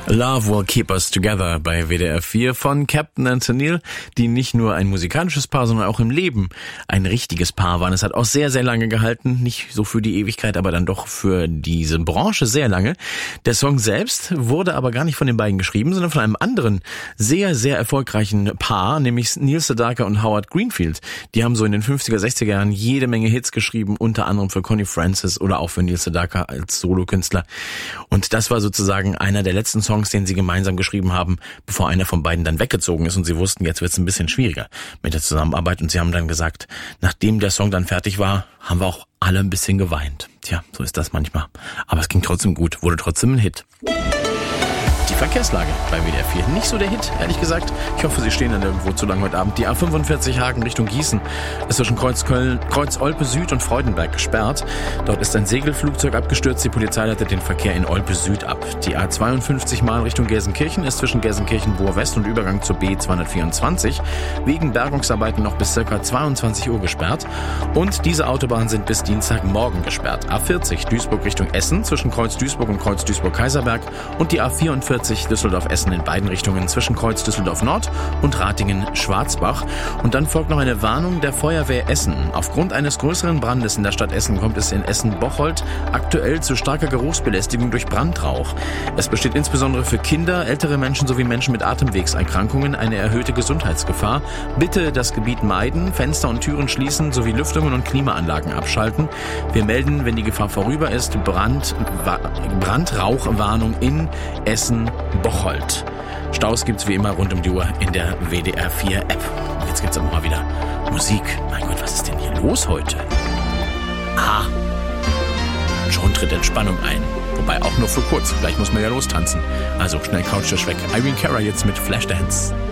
Love Will Keep Us Together bei WDR 4 von Captain and Tennille, die nicht nur ein musikalisches Paar, sondern auch im Leben ein richtiges Paar waren. Es hat auch sehr, sehr lange gehalten, nicht so für die Ewigkeit, aber dann doch für diese Branche sehr lange. Der Song selbst wurde aber gar nicht von den beiden geschrieben, sondern von einem anderen sehr, sehr erfolgreichen Paar, nämlich Neil Sedaka und Howard Greenfield. Die haben so in den 50er, 60er Jahren jede Menge Hits geschrieben, unter anderem für Connie Francis oder auch für Neil Sedaka als Solokünstler. Und das war sozusagen einer der letzten Songs, den sie gemeinsam geschrieben haben, bevor einer von beiden dann weggezogen ist und sie wussten, jetzt wird es ein bisschen schwieriger mit der Zusammenarbeit und sie haben dann gesagt, nachdem der Song dann fertig war, haben wir auch alle ein bisschen geweint. Tja, so ist das manchmal. Aber es ging trotzdem gut, wurde trotzdem ein Hit. Die Verkehrslage bei WDR 4. Nicht so der Hit, ehrlich gesagt. Ich hoffe, Sie stehen dann irgendwo zu lang heute Abend. Die A45 Hagen Richtung Gießen ist zwischen Kreuz Olpe Süd und Freudenberg gesperrt. Dort ist ein Segelflugzeug abgestürzt. Die Polizei leitet den Verkehr in Olpe Süd ab. Die A52 Mal Richtung Gelsenkirchen ist zwischen Gelsenkirchen-Bohr West und Übergang zur B224 wegen Bergungsarbeiten noch bis ca. 22 Uhr gesperrt. Und diese Autobahnen sind bis Dienstagmorgen gesperrt. A40 Duisburg Richtung Essen zwischen Kreuz Duisburg und Kreuz Duisburg-Kaiserberg und die A44 Düsseldorf-Essen in beiden Richtungen zwischen Kreuz Düsseldorf-Nord und Ratingen-Schwarzbach. Und dann folgt noch eine Warnung der Feuerwehr Essen. Aufgrund eines größeren Brandes in der Stadt Essen kommt es in Essen-Bocholt aktuell zu starker Geruchsbelästigung durch Brandrauch. Es besteht insbesondere für Kinder, ältere Menschen sowie Menschen mit Atemwegserkrankungen eine erhöhte Gesundheitsgefahr. Bitte das Gebiet meiden, Fenster und Türen schließen sowie Lüftungen und Klimaanlagen abschalten. Wir melden, wenn die Gefahr vorüber ist, Brandrauchwarnung in Essen-Bocholt. Staus gibt's wie immer rund um die Uhr in der WDR 4 App. Jetzt gibt's aber mal wieder Musik. Mein Gott, was ist denn hier los heute? Ah, schon tritt Entspannung ein. Wobei auch nur für kurz. Gleich muss man ja lostanzen. Also schnell Couchtisch weg. Irene Cara jetzt mit Flashdance.